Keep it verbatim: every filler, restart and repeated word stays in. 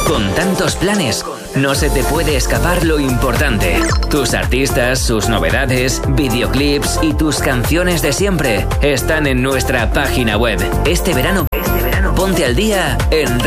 Con tantos planes, no se te puede escapar lo importante. Tus artistas, sus novedades, videoclips y tus canciones de siempre están en nuestra página web. Este verano, este verano ponte al día en